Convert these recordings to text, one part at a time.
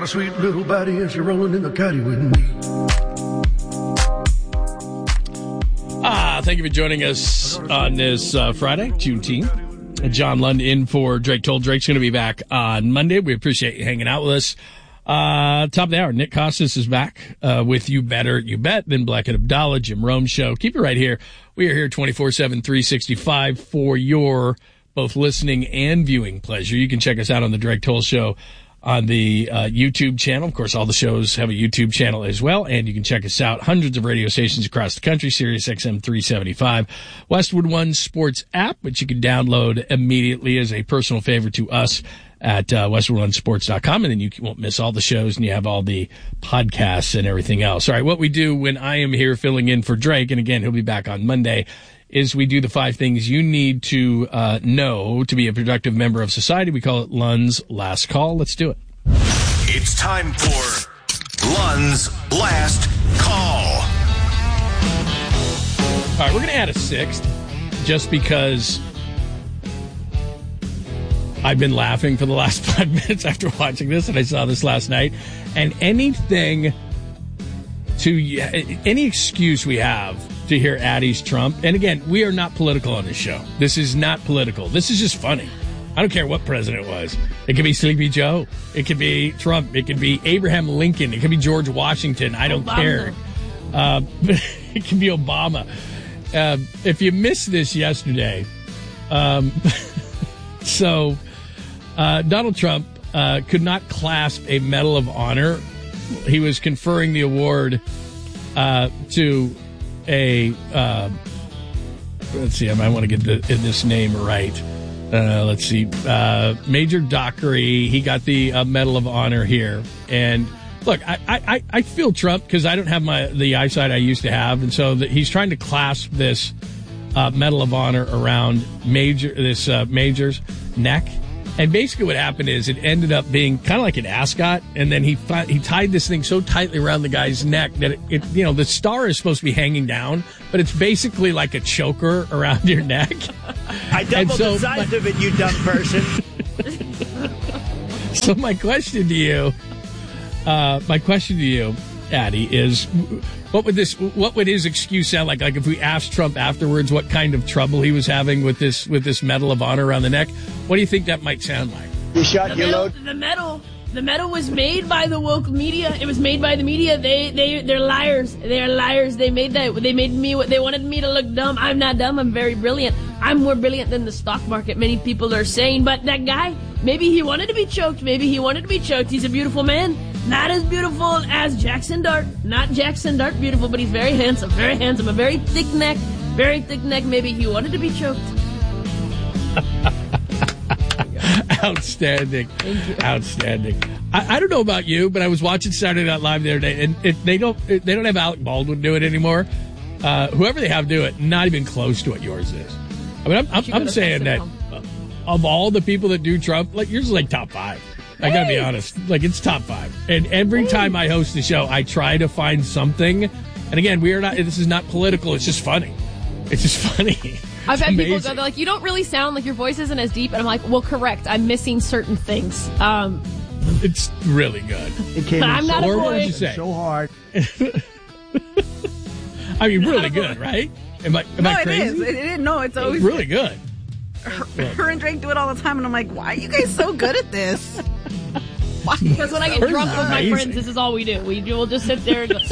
got a sweet little body and she's rolling in the caddy with me. Thank you for joining us on this Friday, Juneteenth. John Lund in for Drake Toll. Drake's going to be back on Monday. We appreciate you hanging out with us. Top of the hour, Nick Costas is back with You Better You Bet, then Black and Abdallah, Jim Rome Show. Keep it right here. We are here 24/7, 365 for your both listening and viewing pleasure. You can check us out on the Drake Toll Show on the YouTube channel. Of course, all the shows have a YouTube channel as well, and you can check us out hundreds of radio stations across the country, Sirius XM 375, Westwood One Sports app, which you can download immediately as a personal favor to us at westwoodonesports.com, and then you won't miss all the shows, and you have all the podcasts and everything else. All right, what we do when I am here filling in for Drake, and again, he'll be back on Monday, is we do the 5 things you need to know to be a productive member of society. We call it Lund's Last Call. Let's do it. It's time for Lund's Last Call. All right, we're going to add a 6th just because I've been laughing for the last 5 minutes after watching this, and I saw this last night. And any excuse we have to hear Addie's Trump. And again, we are not political on this show. This is not political. This is just funny. I don't care what president it was. It could be Sleepy Joe. It could be Trump. It could be Abraham Lincoln. It could be George Washington. I don't care. It could be Obama. If you missed this yesterday, Donald Trump could not clasp a Medal of Honor. He was conferring the award to a let's see, I might want to get this name right. Let's see, Major Dockery. He got the Medal of Honor here, and look, I feel Trump because I don't have the eyesight I used to have, and so he's trying to clasp this Medal of Honor around Major's neck. And basically what happened is it ended up being kind of like an ascot, and then he tied this thing so tightly around the guy's neck that it the star is supposed to be hanging down, but it's basically like a choker around your neck. I doubled the size of it, you dumb person. So my question to you, Addie, is what would his excuse sound like? Like if we asked Trump afterwards what kind of trouble he was having with this Medal of Honor around the neck, what do you think that might sound like? You shot your load. The medal was made by the woke media. It was made by the media. They're liars. They are liars. They made that. They made me. They wanted me to look dumb. I'm not dumb. I'm very brilliant. I'm more brilliant than the stock market. Many people are saying, but that guy, maybe he wanted to be choked. He's a beautiful man. Not as beautiful as Jackson Dart. Not Jackson Dart beautiful, but he's very handsome. Very handsome. A very thick neck. Maybe he wanted to be choked. Outstanding. Outstanding. I don't know about you, but I was watching Saturday Night Live the other day, and they don't have Alec Baldwin do it anymore. Whoever they have do it, not even close to what yours is. I mean, I'm saying that of all the people that do Trump, like yours is like top 5. I gotta be honest. Like, it's top 5. And every time I host the show, I try to find something. And again, this is not political. It's just funny. It's just funny. I've had people go, they're like, you don't really sound like your voice isn't as deep. And I'm like, well, correct. I'm missing certain things. It's really good. It came But I'm not a boy. What would you say? So hard. I mean, really good, right? Am I crazy? It is. No, it's always really good. Her and Drake do it all the time, and I'm like, why are you guys so good at this? Why? Because when I get drunk with my friends, this is all we do. We'll just sit there and go.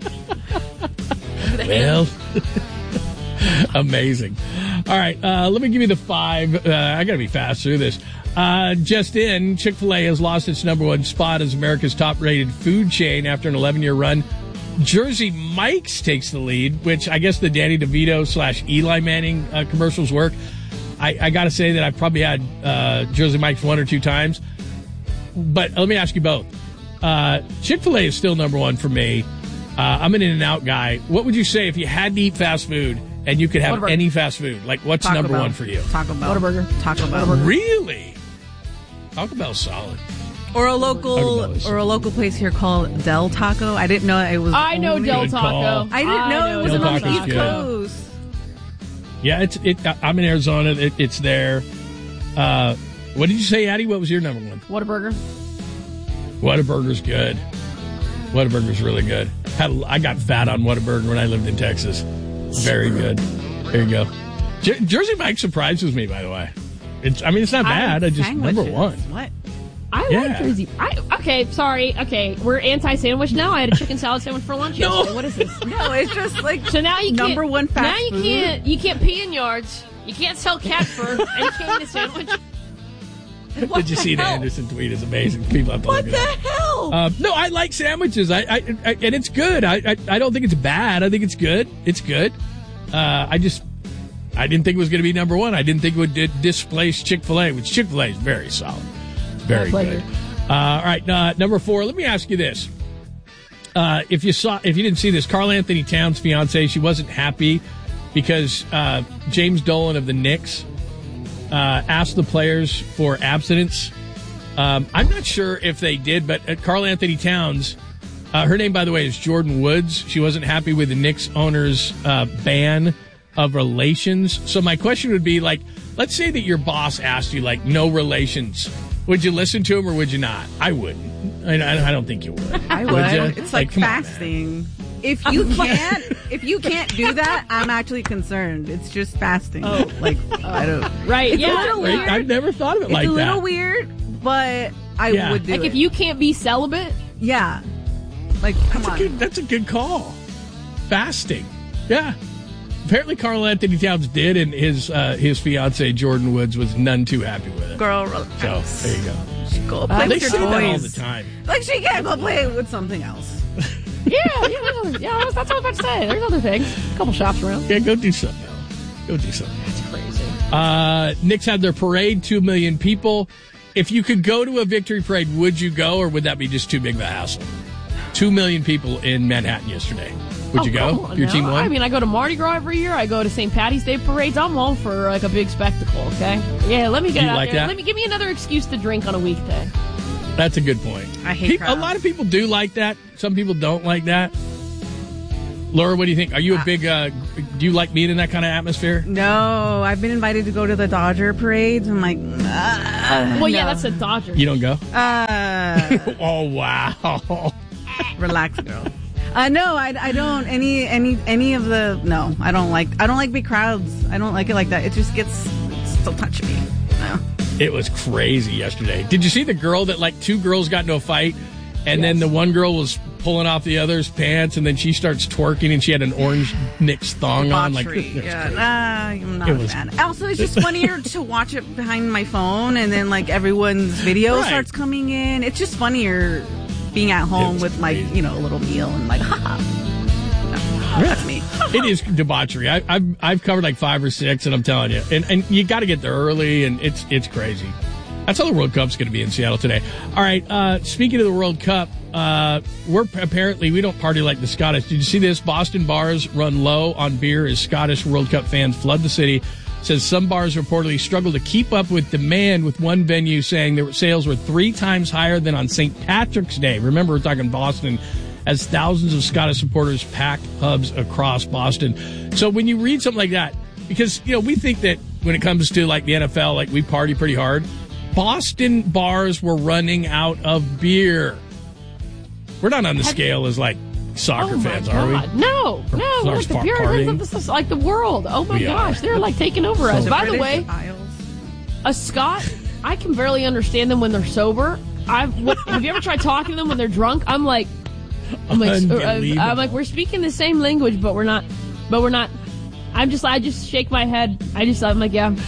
Well, amazing. All right, let me give you the 5. I got to be fast through this. Just in, Chick-fil-A has lost its #1 spot as America's top-rated food chain after an 11-year run. Jersey Mike's takes the lead, which I guess the Danny DeVito / Eli Manning commercials work. I got to say that I've probably had Jersey Mike's 1 or 2 times. But let me ask you both. Chick-fil-A is still #1 for me. I'm an In-N-Out guy. What would you say if you had to eat fast food and you could have any fast food? Like, what's Taco Bell. #1 for you? Taco Bell. Whataburger. Taco Bell. Really? Taco Bell's solid. Or a local place here called Del Taco. I didn't know it was. I know Del Good call. Taco. I didn't know it was Del on the Taco's East good. Coast. Yeah, I'm in Arizona. It's there. What did you say, Addie? What was your #1? Whataburger. Whataburger's good. Whataburger's really good. I got fat on Whataburger when I lived in Texas. Very good. There you go. Jersey Mike surprises me, by the way. It's not bad. I just number one. What? I like Jersey. Okay, sorry. Okay, we're anti-sandwich now. I had a chicken salad sandwich for lunch yesterday. What is this? No, it's just like So now you number can't, one fast now food. you can't pee in yards. You can't sell cat fur, and you can't eat a sandwich. Did you see the Anderson tweet? It's amazing. People have to What look the it up. hell? No, I like sandwiches. I and it's good. I don't think it's bad. I think it's good. It's good. I didn't think it was going to be number one. I didn't think it would displace Chick-fil-A, which Chick-fil-A is very solid. Very good. All right, number 4. Let me ask you this. If you didn't see this, Karl Anthony Towns' fiance, she wasn't happy because James Dolan of the Knicks asked the players for abstinence. I'm not sure if they did, but Karl Anthony Towns, her name, by the way, is Jordan Woods. She wasn't happy with the Knicks owner's ban of relations. So my question would be, like, let's say that your boss asked you, like, no relations. Would you listen to him or would you not? I wouldn't. I don't think you would. I would. It's like come on, fasting. If you can't do that, I'm actually concerned. It's just fasting. Oh. Like, I don't. Right? It's a Yeah. little weird. I've never thought of it like that. It's a little weird, but I Yeah. would do Like it. if you can't be celibate, yeah. Like, come on. That's a good call. Fasting. Yeah. Apparently Karl Anthony Towns did, and his fiance Jordan Woods was none too happy with it. Girl, relax. So there you go. Go play They with your say that all toys. the time. Like, she can't go play with something else. yeah, that's what I was about to say. There's other things. A couple shops around. Yeah, go do something else. Go do something else. That's crazy. Knicks had their parade, 2 million people. If you could go to a victory parade, would you go, or would that be just too big of a hassle? 2 million people in Manhattan yesterday. Would you go? Come on Your now. team won? I mean, I go to Mardi Gras every year. I go to St. Patty's Day parades. I'm all for like a big spectacle. Okay. Yeah, let me get You out like there. that? Give me another excuse to drink on a weekday. That's a good point. I hate crowds. A lot of people do like that. Some people don't like that. Laura, what do you think? Are you a big, do you like being in that kind of atmosphere? No, I've been invited to go to the Dodger parades. I'm like, Well, yeah, no. that's the Dodgers. You don't go? Oh, wow. Relax, girl. No, I don't. Any of the. No, I don't like big crowds. I don't like it like that. It just gets so touchy me. No. It was crazy yesterday. Did you see the girl that, like, 2 girls got into a fight, and then the one girl was pulling off the other's pants, and then she starts twerking, and she had an orange Knicks thong on? Like, Debauchery. that's Yeah, crazy. I'm not It a was- fan. Also, it's just funnier to watch it behind my phone, and then like everyone's video Right. starts coming in. It's just funnier being at home was with like crazy. a little meal and like, haha. No, that's me. It is debauchery. I've covered like 5 or 6, and I'm telling you, and you got to get there early, and it's crazy. That's how the World Cup's going to be in Seattle today. All right. Speaking of the World Cup, we don't party like the Scottish. Did you see this? Boston bars run low on beer as Scottish World Cup fans flood the city. Says some bars reportedly struggle to keep up with demand, with one venue saying their sales were 3 times higher than on St. Patrick's Day. Remember, we're talking Boston, as thousands of Scottish supporters packed pubs across Boston. So when you read something like that, because, we think that when it comes to like the NFL, like we party pretty hard. Boston bars were running out of beer. We're not on the scale as like soccer Oh my fans, God. are we? No. Or We're like the partying? This is like the world. Oh my We are. gosh, they're like taking over us. So By the British way, Isles. a Scot, I can barely understand them when they're sober. Have you ever tried talking to them when they're drunk? I'm like, Unbelievable. we're speaking the same language, but we're not. I just shake my head. I'm like, yeah.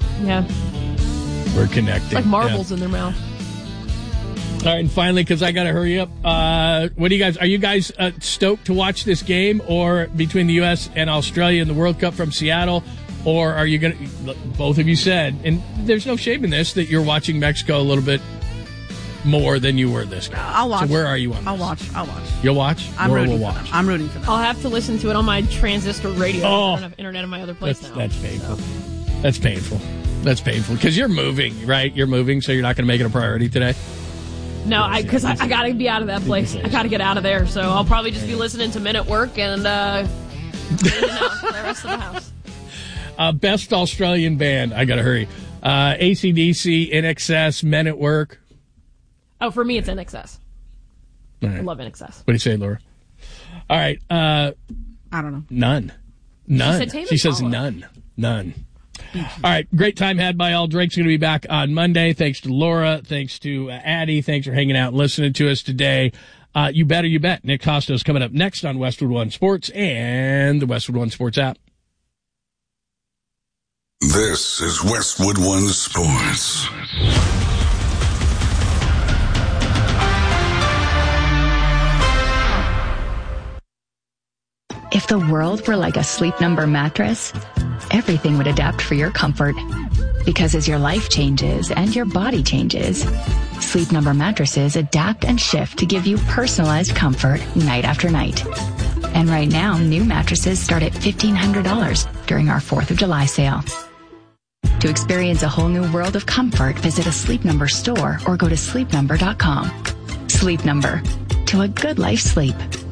We're connected. It's like marbles in their mouth. All right, and finally, because I got to hurry up, what do you guys? Are you guys stoked to watch this game, or between the U.S. and Australia in the World Cup from Seattle, or are you going to? Both of you said, and there's no shame in this, that you're watching Mexico a little bit more than you were this game. I'll watch. So where are you on? I'll this? watch. You'll watch. I'm Laura rooting will for watch. them. I'm rooting for them. I'll have to listen to it on my transistor radio. Oh. I don't have internet in my other place now. That's painful. That's painful. That's painful because you're moving, right? You're moving, so you're not going to make it a priority today. No, because I got to be out of that place. I got to get out of there. So I'll probably just be listening to Men at Work and in and out for the rest of the house. Best Australian band. I got to hurry. AC/DC, NXS, Men at Work. Oh, for me, it's NXS. right. I love In Excess. What do you say, Laura? All right. I don't know. None. She says none. All right. Great time had by all. Drake's going to be back on Monday. Thanks to Laura. Thanks to Addie. Thanks for hanging out and listening to us today. You better, you bet. Nick Costa's coming up next on Westwood One Sports and the Westwood One Sports app. This is Westwood One Sports. If the world were like a Sleep Number mattress, everything would adapt for your comfort. Because as your life changes and your body changes, Sleep Number mattresses adapt and shift to give you personalized comfort night after night. And right now, new mattresses start at $1,500 during our 4th of July sale. To experience a whole new world of comfort, visit a Sleep Number store or go to sleepnumber.com. Sleep Number. To a good life sleep.